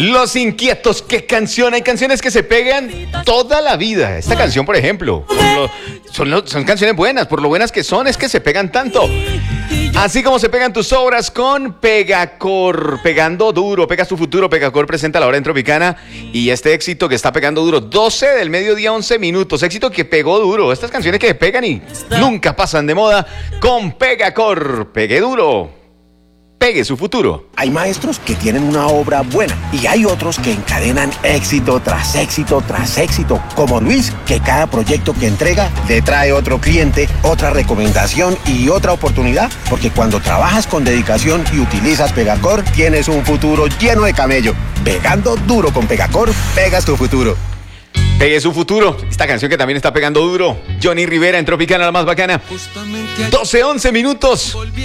Los Inquietos, ¿qué canción? Hay canciones que se pegan toda la vida. Esta canción, por ejemplo, son canciones buenas. Por lo buenas que son, es que se pegan tanto. Así como se pegan tus obras con Pegacor. Pegando duro, pegas tu futuro. Pegacor presenta la hora en Tropicana. Y este éxito que está pegando duro, 12 del mediodía, 11 minutos. Éxito que pegó duro. Estas canciones que pegan y nunca pasan de moda. Con Pegacor. Pegue duro. Pegue su futuro. Hay maestros que tienen una obra buena y hay otros que encadenan éxito tras éxito tras éxito, como Luis, que cada proyecto que entrega le trae otro cliente, otra recomendación y otra oportunidad, porque cuando trabajas con dedicación y utilizas Pegacor, tienes un futuro lleno de camello. Pegando duro con Pegacor, pegas tu futuro. Pegue su futuro. Esta canción que también está pegando duro. Johnny Rivera en Tropicana, la más bacana. 12, 11 minutos.